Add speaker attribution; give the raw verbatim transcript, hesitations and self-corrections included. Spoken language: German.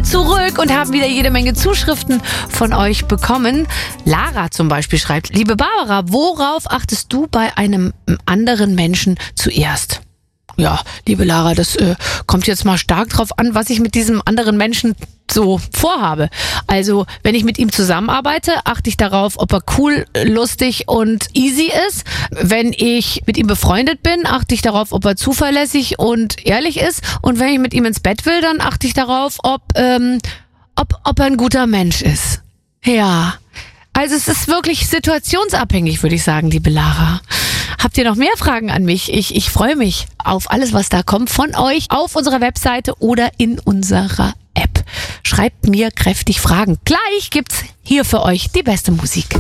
Speaker 1: heute zurück und haben wieder jede Menge Zuschriften von euch bekommen. Lara zum Beispiel schreibt: Liebe Barbara, worauf achtest du bei einem anderen Menschen zuerst? Ja, liebe Lara, das äh, kommt jetzt mal stark drauf an, was ich mit diesem anderen Menschen so vorhabe. Also, wenn ich mit ihm zusammenarbeite, achte ich darauf, ob er cool, lustig und easy ist. Wenn ich mit ihm befreundet bin, achte ich darauf, ob er zuverlässig und ehrlich ist. Und wenn ich mit ihm ins Bett will, dann achte ich darauf, ob, ähm, ob, ob er ein guter Mensch ist. Ja, also es ist wirklich situationsabhängig, würde ich sagen, liebe Lara. Habt ihr noch mehr Fragen an mich? Ich, ich freue mich auf alles, was da kommt von euch auf unserer Webseite oder in unserer App. Schreibt mir kräftig Fragen. Gleich gibt's hier für euch die beste Musik.